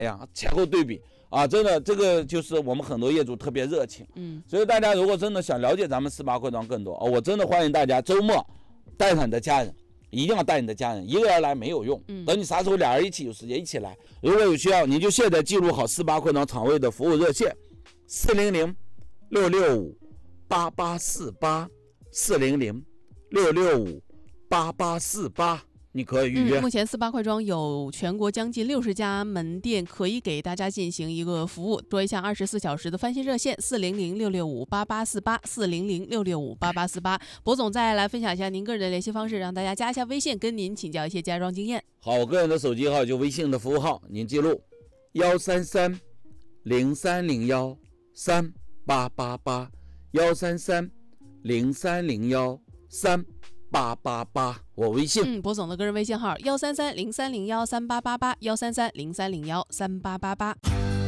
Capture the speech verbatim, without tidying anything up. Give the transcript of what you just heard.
哎呀，前后对比啊，真的这个就是我们很多业主特别热情。 嗯， 所以大家如果真的想了解咱们四八会庄更多、哦、我真的欢迎大家周末带上你的家人，一定要带你的家人，一个人来没有用，等你啥时候俩人一起有时间一起来。如果有需要，你就现在记录好四八会庄场位的服务热线四零零六六五八八四八四零零六六五八八四八。你可以预约、 嗯、目前四八会庄有全国将近六十家门店可以给大家进行一个服务，做一项二十四小时的翻新热线四零零六六五八八四八四零零六六五八八四八。博总再来分享一下您个人的联系方式，让大家加一下微信，跟您请教一些家装经验。 好，我个人的手机号就微信的服务号，您记录幺三三零三零幺三八八八幺三三零三零幺三八八八，我微信。 嗯，博总的个人微信号幺三三零三零幺三八八八幺三三零三零幺三八八八。